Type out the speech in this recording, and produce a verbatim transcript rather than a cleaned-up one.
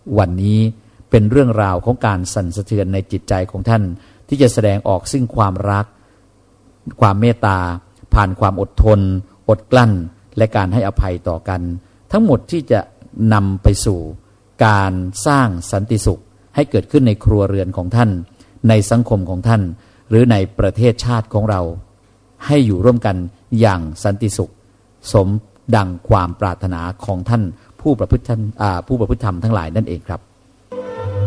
วันนี้เป็นเรื่องราวของการสั่นสะเทือนในจิตใจของท่านที่จะแสดงออกซึ่งความรักความเมตตาผ่านความอดทนอดกลั้นและการให้อภัยต่อกันทั้งหมดที่จะนำไปสู่การสร้างสันติสุขให้เกิดขึ้นในครัวเรือนของท่านในสังคมของท่านหรือในประเทศชาติของเราให้อยู่ร่วมกันอย่างสันติสุขสมดังความปรารถนาของท่านผู้ประพฤติท่านผู้ประพฤติธรรมทั้งหลายนั่นเองครับ